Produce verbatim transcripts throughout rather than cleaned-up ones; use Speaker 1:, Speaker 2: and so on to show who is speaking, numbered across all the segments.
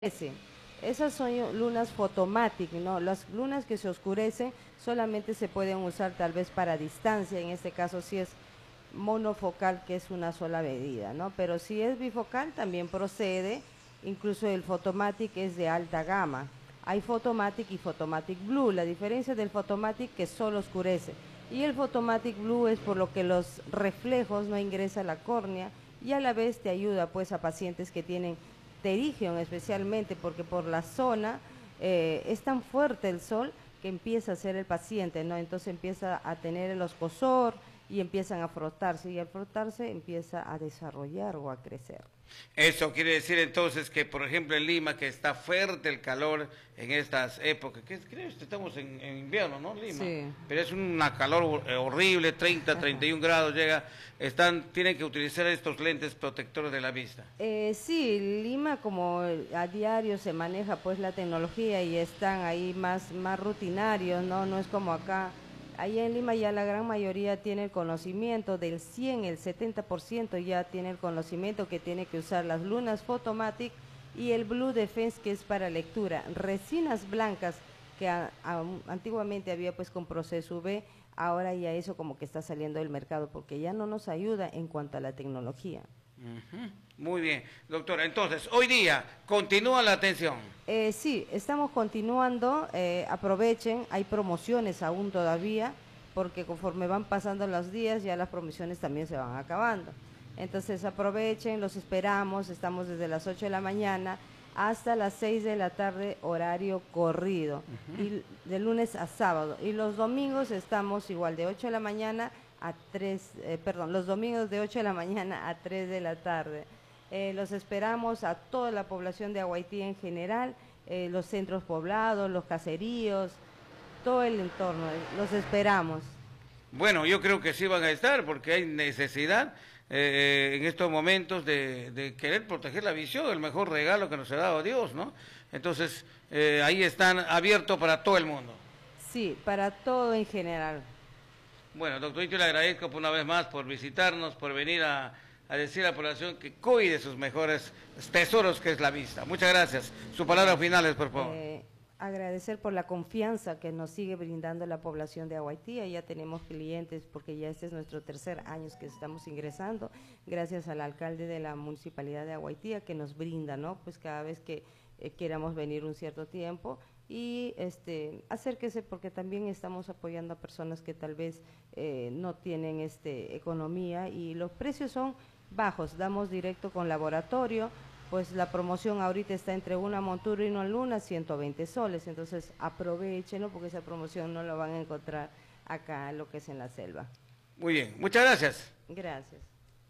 Speaker 1: Ese. Esas son lunas photomatic, ¿no? Las lunas que se oscurecen solamente se pueden usar tal vez para distancia, en este caso si es monofocal, que es una sola medida, ¿no? Pero si es bifocal también procede, incluso el photomatic es de alta gama. Hay photomatic y photomatic blue, la diferencia del photomatic que solo oscurece, y el photomatic blue es por lo que los reflejos no ingresan a la córnea y a la vez te ayuda pues a pacientes que tienen pterigion especialmente, porque por la zona eh, es tan fuerte el sol que empieza a ser el paciente, ¿no? Entonces empieza a tener el escozor y empiezan a frotarse, y al frotarse empieza a desarrollar o a crecer.
Speaker 2: Eso quiere decir entonces que, por ejemplo, en Lima, que está fuerte el calor en estas épocas, que creo que estamos en, en invierno, ¿no? Lima.
Speaker 1: Sí.
Speaker 2: Pero es una calor horrible, treinta, treinta y un grados llega, están, tienen que utilizar estos lentes protectores de la vista.
Speaker 1: Eh, sí, Lima como a diario se maneja pues la tecnología y están ahí más, más rutinarios, ¿no? No es como acá. Ahí en Lima ya la gran mayoría tiene el conocimiento, del cien, el setenta por ciento ya tiene el conocimiento que tiene que usar las lunas Photomatic y el Blue Defense, que es para lectura. Resinas blancas que a, a, antiguamente había pues con proceso U V, ahora ya eso como que está saliendo del mercado porque ya no nos ayuda en cuanto a la tecnología.
Speaker 2: Uh-huh. Muy bien, doctora. Entonces, hoy día, ¿continúa la atención?
Speaker 1: Eh, sí, estamos continuando, eh, aprovechen, hay promociones aún todavía, porque conforme van pasando los días ya las promociones también se van acabando. Entonces aprovechen, los esperamos, estamos desde las ocho de la mañana hasta las seis de la tarde, horario corrido, uh-huh. Y de lunes a sábado. Y los domingos estamos igual de ocho de la mañana a tres, eh, perdón, los domingos de ocho de la mañana a tres de la tarde. Eh, los esperamos a toda la población de Aguaití en general, eh, los centros poblados, los caseríos, todo el entorno, los esperamos.
Speaker 2: Bueno, yo creo que sí van a estar porque hay necesidad eh, en estos momentos de, de querer proteger la visión, el mejor regalo que nos ha dado Dios, ¿no? Entonces, eh, ahí están abiertos para todo el mundo.
Speaker 1: Sí, para todo en general.
Speaker 2: Bueno, doctor, yo le agradezco por una vez más por visitarnos, por venir a, a decir a la población que cuide sus mejores tesoros, que es la vista. Muchas gracias. Sus palabras finales, por favor.
Speaker 1: Eh, agradecer por la confianza que nos sigue brindando la población de Aguaití. Ya tenemos clientes porque ya este es nuestro tercer año que estamos ingresando, gracias al alcalde de la municipalidad de Aguaití que nos brinda, ¿no? Pues cada vez que eh, queramos venir un cierto tiempo. Y este, acérquese porque también estamos apoyando a personas que tal vez eh, no tienen este, economía y los precios son bajos, damos directo con laboratorio, pues la promoción ahorita está entre una montura y una luna, ciento veinte soles, entonces aprovechenlo porque esa promoción no la van a encontrar acá, lo que es en la selva.
Speaker 2: Muy bien, muchas gracias.
Speaker 1: Gracias.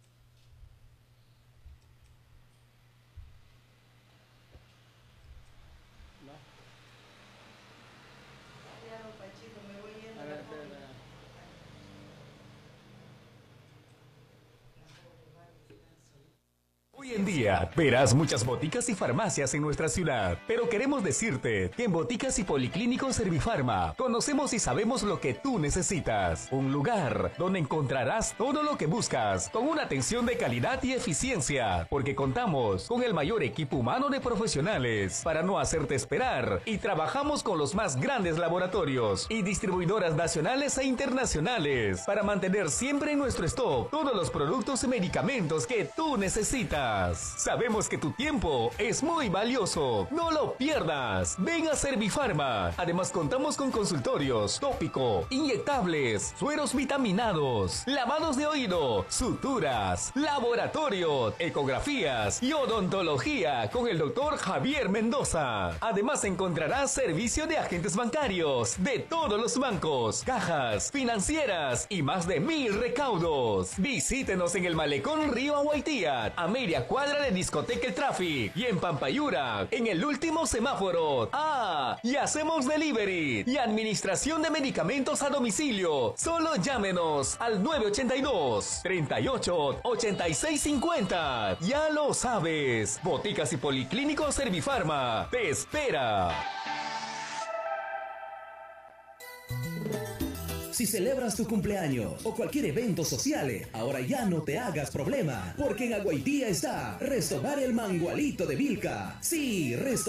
Speaker 3: Hoy en día verás muchas boticas y farmacias en nuestra ciudad, pero queremos decirte que en Boticas y Policlínicos Servifarma conocemos y sabemos lo que tú necesitas. Un lugar donde encontrarás todo lo que buscas con una atención de calidad y eficiencia, porque contamos con el mayor equipo humano de profesionales para no hacerte esperar y trabajamos con los más grandes laboratorios y distribuidoras nacionales e internacionales para mantener siempre en nuestro stock todos los productos y medicamentos que tú necesitas. Sabemos que tu tiempo es muy valioso. No lo pierdas. Ven a Servifarma. Además contamos con consultorios, tópico, inyectables, sueros vitaminados, lavados de oído, suturas, laboratorio, ecografías y odontología con el doctor Javier Mendoza. Además encontrarás servicio de agentes bancarios de todos los bancos, cajas, financieras y más de mil recaudos. Visítenos en el Malecón Río Aguaitía, a media cuadra de Discoteca El Traffic y en Pampayura, en el último semáforo. Ah, y hacemos delivery y administración de medicamentos a domicilio. Solo llámenos al nueve ochenta y dos, treinta y ocho, ochenta y seis cincuenta. Ya lo sabes, Boticas y Policlínicos Servifarma te espera.
Speaker 4: Si celebras tu cumpleaños o cualquier evento social, ahora ya no te hagas problema, porque en Aguaitía está Restaurar el Mangualito de Vilca. Sí, Restaurar